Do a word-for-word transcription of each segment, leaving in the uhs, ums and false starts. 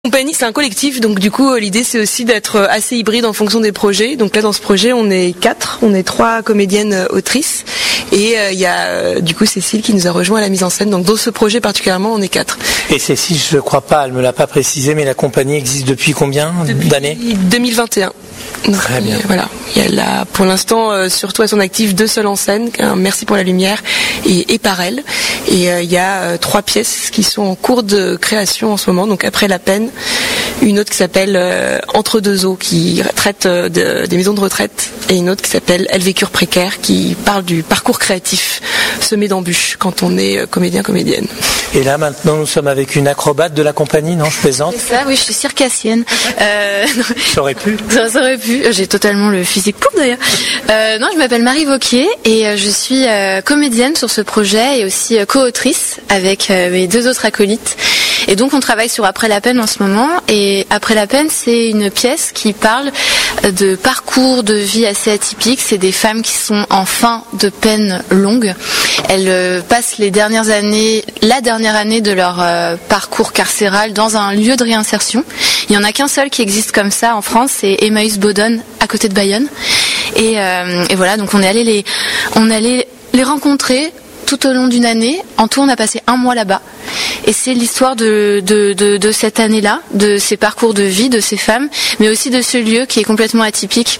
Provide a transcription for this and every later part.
Compagnie, c'est un collectif, donc du coup l'idée c'est aussi d'être assez hybride en fonction des projets. Donc là dans ce projet on est quatre, on est trois comédiennes autrices et il euh, y a euh, du coup Cécile qui nous a rejoint à la mise en scène. Donc dans ce projet particulièrement on est quatre. Et Cécile, je ne crois pas, elle me l'a pas précisé, mais la compagnie existe depuis combien depuis d'années ? deux mille vingt et un. Donc, Très bien. Euh, voilà, elle a pour l'instant euh, surtout à son actif deux seuls en scène, un Merci pour la lumière et, et Par elle. Et il euh, y a euh, trois pièces qui sont en cours de création en ce moment. Donc Après la peine, une autre qui s'appelle euh, Entre deux eaux qui traite euh, de, des maisons de retraite et une autre qui s'appelle Elles vécurent précaires qui parle du parcours créatif semé d'embûches quand on est euh, comédien comédienne. Et là maintenant nous sommes avec une acrobate de la compagnie, non, je plaisante. C'est ça, oui, je suis circassienne. Euh... Ça aurait pu. Ça, ça aurait pu. J'ai totalement le physique pour d'ailleurs. Euh, non, je m'appelle Marie Vauquier et euh, je suis euh, comédienne sur ce projet et aussi euh, co-autrice avec euh, mes deux autres acolytes. Et donc on travaille sur Après la peine en ce moment. Et Après la peine, c'est une pièce qui parle de parcours de vie assez atypiques. C'est des femmes qui sont en fin de peine longue. Elles euh, passent les dernières années, la dernière année de leur euh, parcours carcéral dans un lieu de réinsertion. Il n'y en a qu'un seul qui existe comme ça en France, c'est Emmaüs Bodonne, à côté de Bayonne. Et, euh, et voilà, donc on est allé les, on est allé les rencontrer tout au long d'une année. En tout, on a passé un mois là-bas. Et c'est l'histoire de, de, de, de cette année-là, de ces parcours de vie de ces femmes, mais aussi de ce lieu qui est complètement atypique.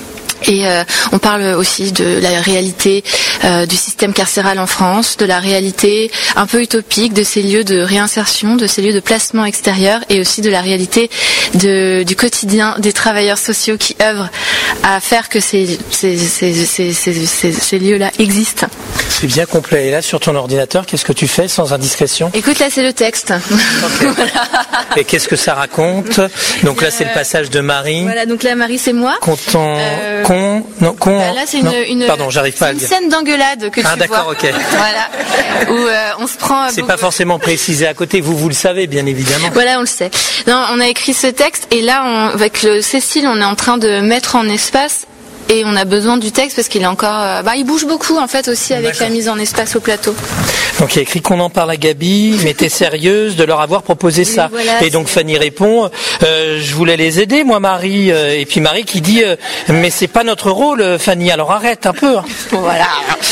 Et euh, on parle aussi de la réalité euh, du système carcéral en France, de la réalité un peu utopique de ces lieux de réinsertion, de ces lieux de placement extérieur, et aussi de la réalité de, du quotidien des travailleurs sociaux qui œuvrent à faire que ces, ces, ces, ces, ces, ces, ces lieux-là existent. C'est bien complet. Et là, sur ton ordinateur, qu'est-ce que tu fais sans indiscrétion ? Écoute, là, c'est le texte. Okay. Voilà. Et qu'est-ce que ça raconte ? Donc là, c'est le passage de Marie. Voilà, donc là, Marie, c'est moi. Content, euh... con, non, con. Bah là, c'est une, une, Pardon, j'arrive pas à le dire. Une scène d'engueulade que ah, tu d'accord, vois. ok. Voilà, où euh, on se prend. C'est beaucoup... pas forcément précisé à côté. Vous, vous le savez, bien évidemment. Voilà, on le sait. Non, on a écrit ce texte et là, on, avec le Cécile, on est en train de mettre en espace. Et on a besoin du texte parce qu'il est encore... Euh, bah, il bouge beaucoup en fait aussi avec D'accord. la mise en espace au plateau. Donc il y a écrit qu'on en parle à Gabi, mais t'es sérieuse de leur avoir proposé oui, ça. Voilà, et donc Fanny répond, euh, je voulais les aider moi Marie. Euh, et puis Marie qui dit, euh, mais c'est pas notre rôle Fanny, alors arrête un peu. Voilà.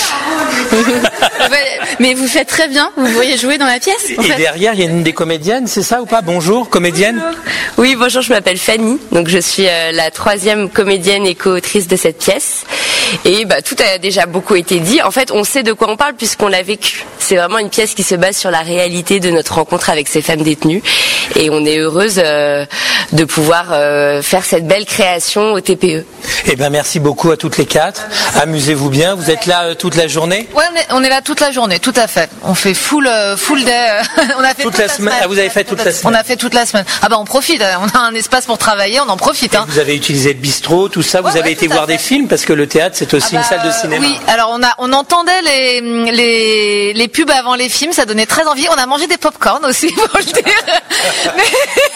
Mais vous faites très bien, vous voyez jouer dans la pièce. Et fait. Derrière il y a une des comédiennes, c'est ça ou pas ? Bonjour, comédienne. Bonjour. Oui, bonjour, je m'appelle Fanny, donc je suis euh, la troisième comédienne et co-autrice de cette pièce. Et bah, tout a déjà beaucoup été dit. En fait, on sait de quoi on parle puisqu'on l'a vécu. C'est vraiment une pièce qui se base sur la réalité de notre rencontre avec ces femmes détenues. Et on est heureuse euh, de pouvoir euh, faire cette belle création au T P E. Eh ben, merci beaucoup à toutes les quatre. Amusez-vous bien. Vous êtes là euh, toute la journée ? Ouais, on est, on est là toute la journée, tout à fait. On fait full, euh, full day. Euh, on a fait toute, toute la, la semaine. semaine. Ah, vous avez fait toute la semaine. On a fait toute la semaine. Ah bah on profite. On a un espace pour travailler, on en profite. Hein. Vous avez utilisé le bistrot, tout ça. Vous ouais, avez ouais, été voir fait. des films parce que le théâtre c'est aussi ah bah, une salle de cinéma. Oui. Alors on a, on entendait les, les, les pubs avant les films, ça donnait très envie. On a mangé des pop-corn aussi, faut le dire. mais,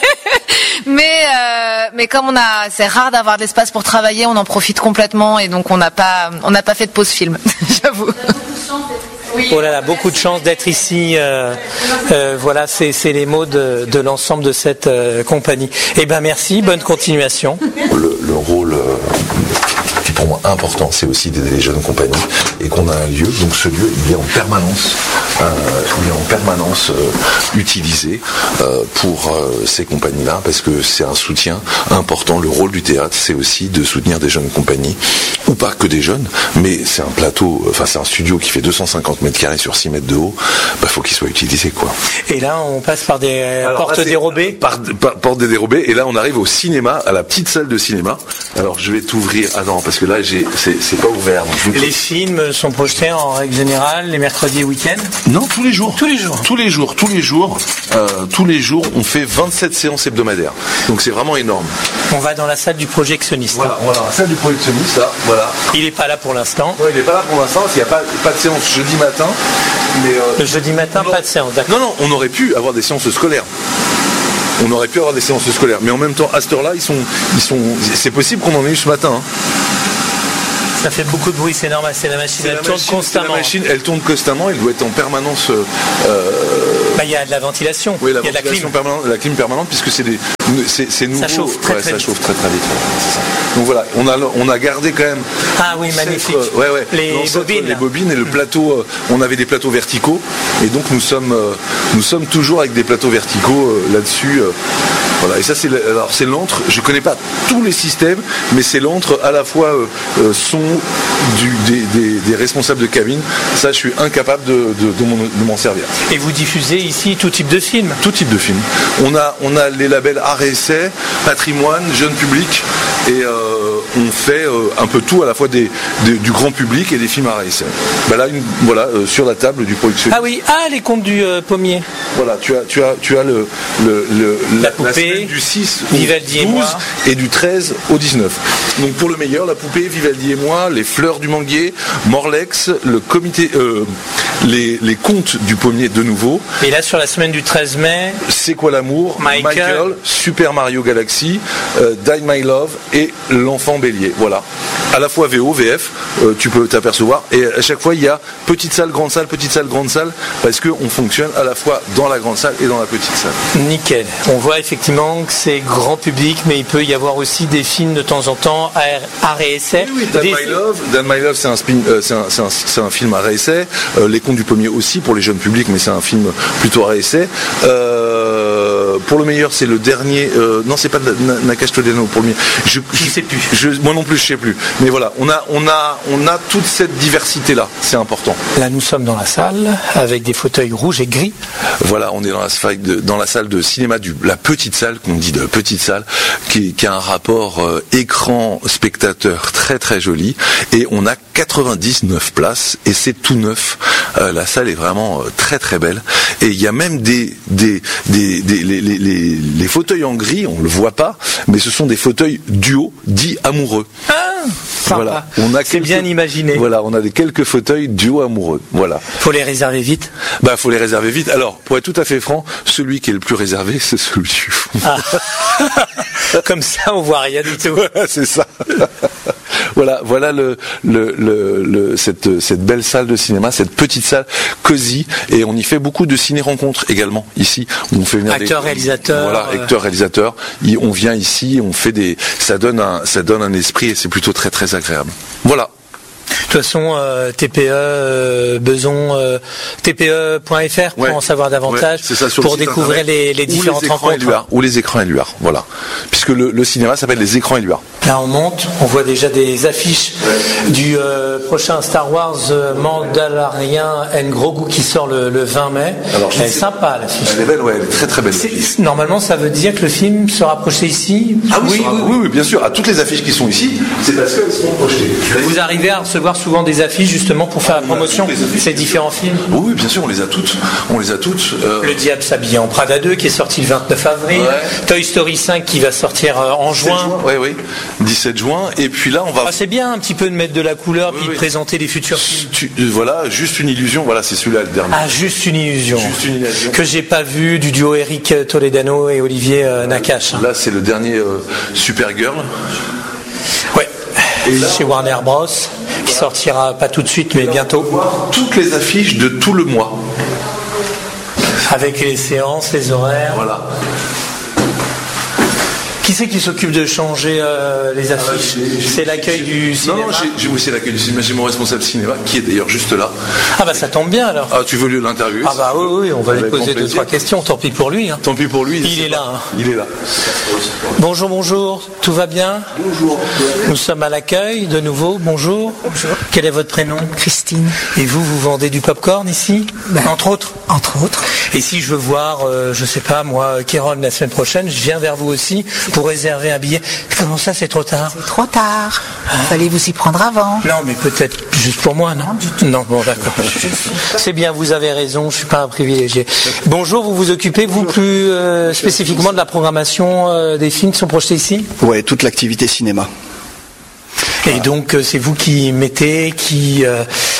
mais, euh, mais comme on a, c'est rare d'avoir de l'espace pour travailler, on en profite complètement et donc on n'a pas, on n'a pas fait de pause film. J'avoue. Oui. Oh là là, beaucoup de chance d'être ici. Euh, euh, voilà, c'est, c'est les mots de, de l'ensemble de cette euh, compagnie. Eh ben merci, bonne continuation. Le, le rôle euh, qui est pour moi important, c'est aussi d'aider les jeunes compagnies et qu'on a un lieu. Donc ce lieu, il est en permanence, euh, il est en permanence euh, utilisé euh, pour euh, ces compagnies-là parce que c'est un soutien important. Le rôle du théâtre, c'est aussi de soutenir des jeunes compagnies ou pas que des jeunes, mais c'est un plateau, enfin c'est un studio qui fait deux cent cinquante mètres carrés sur six mètres de haut, bah faut qu'il soit utilisé quoi. Et là on passe par des Alors portes là, dérobées par, par portes dérobées, et là on arrive au cinéma, à la petite salle de cinéma. Alors je vais t'ouvrir, ah non, parce que là j'ai, c'est, c'est pas ouvert. Donc les films sont projetés en règle générale les mercredis et week-ends ? Non, tous les jours. Tous les jours. Tous les jours, tous les jours, euh, tous les jours, on fait vingt-sept séances hebdomadaires. Donc c'est vraiment énorme. On va dans la salle du projectionniste. Voilà, voilà, la salle du projectionniste, là, voilà. Il n'est pas là pour l'instant. Ouais, il n'est pas là pour l'instant, parce qu'il n'y a pas, pas de séance jeudi matin. Mais, euh, le jeudi matin, pas de séance, d'accord. Non, non, on aurait pu avoir des séances scolaires. On aurait pu avoir des séances scolaires. Mais en même temps, à cette heure-là, ils sont, ils sont, c'est possible qu'on en ait eu ce matin. Hein. Ça fait beaucoup de bruit, c'est normal, c'est la machine, C'est elle la tourne machine, constamment. c'est la machine, elle tourne constamment, elle doit être en permanence. Euh, bah, il y a de la ventilation, oui, la il y a de la clim. permanente, la clim permanente, puisque c'est des, c'est, c'est nouveau. Ça chauffe très, ouais, très ça vite. chauffe très très vite. C'est ça. Donc voilà, on a, on a gardé quand même. Ah oui, magnifique. Euh, ouais, ouais, les bobines. Les bobines et le plateau. Euh, on avait des plateaux verticaux, et donc nous sommes, euh, nous sommes toujours avec des plateaux verticaux euh, là-dessus. Euh, voilà, et ça c'est, alors c'est l'antre. Je connais pas tous les systèmes, mais c'est l'antre à la fois euh, euh, son du, des, des, des responsables de cabine. Ça, je suis incapable de, de, de, m'en, de m'en servir. Et vous diffusez ici tout type de films. Tout type de films. On a, on a les labels art et essai, patrimoine, jeune public, et euh, on fait euh, un peu tout, à la fois des, des, du grand public et des films art et essai. Ben là, une, voilà, euh, sur la table du producteur. Ah oui, ah les contes du euh, pommier. Voilà, tu as, tu as, tu as le, le, le la, la poupée, la semaine du six au Vivaldi douze et moi, et du treize au dix-neuf. Donc pour le meilleur, la poupée, Vivaldi et moi, les fleurs du manguier, Morlex, le comité, euh, les, les contes du pommier de nouveau. Et là sur la semaine du treize mai, C'est quoi l'amour, Michael, Michael Super Mario Galaxy, euh, Die My Love et L'Enfant Bélier. Voilà. À la fois V O, V F, euh, tu peux t'apercevoir. Et à chaque fois, il y a petite salle, grande salle, petite salle, grande salle, parce qu'on fonctionne à la fois dans la grande salle et dans la petite salle. Nickel. On voit effectivement que c'est grand public, mais il peut y avoir aussi des films de temps en temps, art et essai. Oui, oui, Dan des... My Love, Dan My Love, c'est un, spin, euh, c'est un, c'est un, c'est un film art et essai. Euh, Les Contes du Pommier aussi pour les jeunes publics, mais c'est un film plutôt art et essai. Euh, pour le meilleur, c'est le dernier. Euh, non, c'est pas Nakash Todeno pour le meilleur. Je, je, je sais plus. Je, moi non plus, je sais plus. Mais voilà, on a, on a, on a toute cette diversité là. C'est important. Là, nous sommes dans la salle avec des fauteuils rouges et gris. Voilà, on est dans la, dans la salle de cinéma du, la petite salle qu'on dit de petite salle, qui, qui a un rapport euh, écran-spectateur très très joli. Et on a quatre-vingt-dix-neuf places et c'est tout neuf. Euh, la salle est vraiment euh, très très belle. Et il y a même des, des, des, des les, les, les, les fauteuils en gris, on le voit pas, mais ce sont des fauteuils duo dits amoureux. Ah, voilà, on a c'est quelques, bien imaginé. Voilà, on a des quelques fauteuils duo amoureux. Voilà. Faut les réserver vite. Bah, faut les réserver vite. Alors, pour être tout à fait franc, celui qui est le plus réservé, c'est celui du fond. Ah. Comme ça, on voit rien du tout. Voilà, c'est ça. Voilà, voilà le, le, le, le, cette, cette belle salle de cinéma, cette petite salle cosy, et on y fait beaucoup de ciné-rencontres également ici. Où on fait venir acteurs, des, réalisateurs. Voilà, euh... acteurs, réalisateurs. On vient ici, on fait des, ça donne un, ça donne un esprit et c'est plutôt très très agréable. Voilà. De toute façon, euh, T P E, euh, Beson, euh, T P E point F R pour ouais. en savoir davantage, ouais, ça, pour découvrir les, les différentes les rencontres. Éluard, ou les écrans Éluard, voilà. Puisque le, le cinéma s'appelle les écrans Éluard. Là, on monte, on voit déjà des affiches ouais. du euh, prochain Star Wars euh, Mandalorian and Grogu qui sort le, le vingt mai. Alors, elle est sympa, l'affiche. Elle est belle, ouais, elle est très très belle. C'est, normalement, ça veut dire que le film sera projeté ici. Ah oui, oui, sera, oui, oui, oui, bien sûr. À toutes les affiches qui sont ici, c'est parce qu'elles seront projetées. Vous arrivez à recevoir souvent des affiches justement pour faire la promotion de ces différents films. Oui, oui, bien sûr, on les a toutes. On les a toutes. Euh... Le Diable s'habille en Prada deux qui est sorti le vingt-neuf avril. Ouais. Toy Story cinq qui va sortir en juin. Oui, oui. dix-sept juin. Et puis là, on va. Ah, c'est bien un petit peu de mettre de la couleur oui, puis oui. de présenter les futurs films. Tu, voilà, juste une illusion. Voilà, c'est celui-là le dernier. Ah, juste une illusion. Juste une illusion. Que j'ai pas vu du duo Eric Toledano et Olivier euh, Nakache. Là, c'est le dernier euh, Supergirl. Ouais. Et là, chez Warner Bros. Qui sortira pas tout de suite mais bientôt. Toutes les affiches de tout le mois. Avec les séances, les horaires. Voilà. Qui c'est qui s'occupe de changer euh, les affiches ah bah, c'est l'accueil du cinéma. Non, non, j'ai, j'ai, oui, c'est l'accueil du cinéma. J'ai mon responsable cinéma qui est d'ailleurs juste là. Ah bah ça tombe bien alors. Ah, tu veux l'interviewer? Ah bah oui, oui, on va lui poser deux trois questions. Tant pis pour lui. Hein. Tant pis pour lui. Il est là. Hein. Il est là. Bonjour, bonjour. Tout va bien? Bonjour. Nous sommes à l'accueil de nouveau. Bonjour. Bonjour. Quel est votre prénom? Christine. Et vous, vous vendez du popcorn ici? Ben, entre autres. Entre autres. Et si je veux voir, euh, je sais pas moi, Kéron la semaine prochaine, je viens vers vous aussi pour réserver un billet. Comment ça, c'est trop tard? C'est trop tard. Ah. Fallait vous y prendre avant. Non, mais peut-être juste pour moi, non? Non, non bon, d'accord. C'est bien, vous avez raison, je suis pas un privilégié. Bonjour, vous vous occupez, vous, plus euh, spécifiquement de la programmation euh, des films qui sont projetés ici? Ouais, toute l'activité cinéma. Et donc, euh, c'est vous qui mettez, qui euh,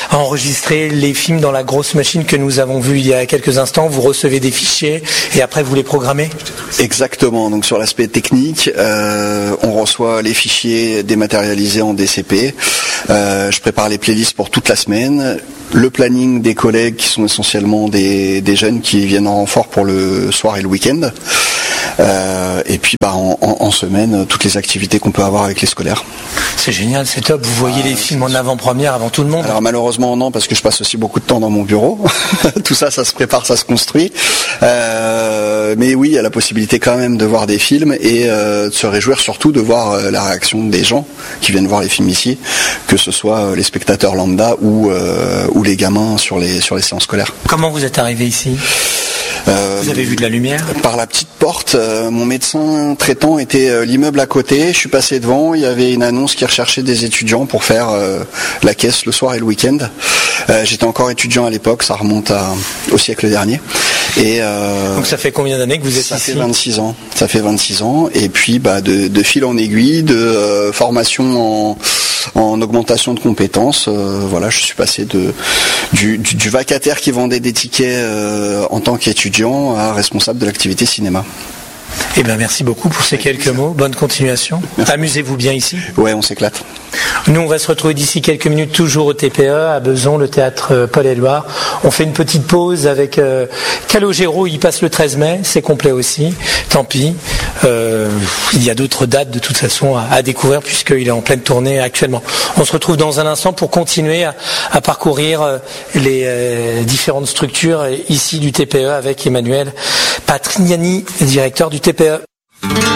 enregistrer les films dans la grosse machine que nous avons vue il y a quelques instants. Vous recevez des fichiers et après vous les programmez ? Exactement. Donc sur l'aspect technique, euh, on reçoit les fichiers dématérialisés en D C P. Euh, je prépare les playlists pour toute la semaine. Le planning des collègues qui sont essentiellement des, des jeunes qui viennent en renfort pour le soir et le week-end. Euh, et puis bah, en, en, en semaine, toutes les activités qu'on peut avoir avec les scolaires. C'est génial, c'est top. Vous voyez ah, les films en avant-première avant tout le monde ? Alors malheureusement non, parce que je passe aussi beaucoup de temps dans mon bureau. Tout ça, ça se prépare, ça se construit. Euh, mais oui, il y a la possibilité quand même de voir des films et euh, de se réjouir surtout de voir euh, la réaction des gens qui viennent voir les films ici, que ce soit euh, les spectateurs lambda ou, euh, ou les gamins sur les, sur les séances scolaires. Comment vous êtes arrivé ici ? Euh, Vous avez vu de la lumière ? Par la petite porte, euh, mon médecin traitant était euh, l'immeuble à côté, je suis passé devant, il y avait une annonce qui recherchait des étudiants pour faire euh, la caisse le soir et le week-end. Euh, j'étais encore étudiant à l'époque, ça remonte à, au siècle dernier. Et, euh, Donc ça fait combien d'années que vous êtes ça ici ? Ça fait vingt-six ans. Ça fait vingt-six ans. Et puis bah, de, de fil en aiguille, de euh, formation en, en augmentation de compétences. Euh, voilà, je suis passé de, du, du, du vacataire qui vendait des tickets euh, en tant qu'étudiant à responsable de l'activité cinéma. Eh bien, merci beaucoup pour ces quelques mots. Bonne continuation. Merci. Amusez-vous bien ici. Ouais, on s'éclate. Nous, on va se retrouver d'ici quelques minutes, toujours au T P E, à Besançon, le théâtre Paul-Éluard. On fait une petite pause avec euh, Calogero, il passe le treize mai, c'est complet aussi. Tant pis. Euh, il y a d'autres dates, de toute façon, à, à découvrir, puisqu'il est en pleine tournée actuellement. On se retrouve dans un instant pour continuer à, à parcourir euh, les euh, différentes structures ici du T P E avec Emmanuel Patrignani, directeur du T P E.